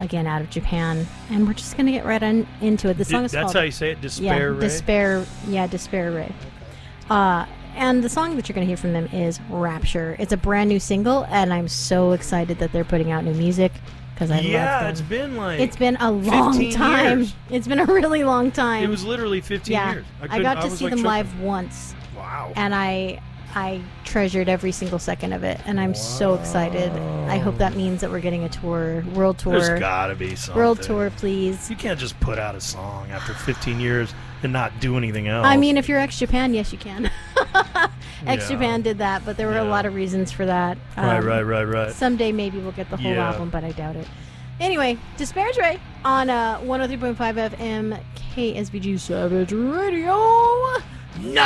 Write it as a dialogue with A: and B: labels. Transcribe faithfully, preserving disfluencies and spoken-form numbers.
A: again out of Japan, and we're just gonna get right on into it. The song
B: D-
A: is
B: that's
A: called,
B: how you say it, Despair
A: yeah,
B: Ray?
A: Despair, yeah, Despair Ray. Uh, and the song that you're gonna hear from them is Rapture. It's a brand new single, and I'm so excited that they're putting out new music because I
B: yeah,
A: love them.
B: it's been like
A: It's been a long
B: fifteen
A: time.
B: years.
A: It's been a really long time.
B: It was literally fifteen
A: yeah.
B: years.
A: I,
B: couldn't-
A: got to
B: was,
A: see
B: like,
A: them
B: tripping.
A: live once,
B: Wow.
A: and I I treasured every single second of it, and I'm so excited. I hope that means that we're getting a tour, world tour.
B: There's gotta be something.
A: World tour, please.
B: You can't just put out a song after fifteen years and not do anything else.
A: I mean, if you're ex-Japan, yes, you can. Ex-Japan
B: Yeah.
A: did that, but there were
B: Yeah.
A: a lot of reasons for that.
B: Right,
A: Um,
B: right, right, right.
A: Someday maybe we'll get the whole
B: Yeah.
A: album, but I doubt it. Anyway, Despair Ray on uh, one oh three point five F M K S V G Savage Radio.
B: Night!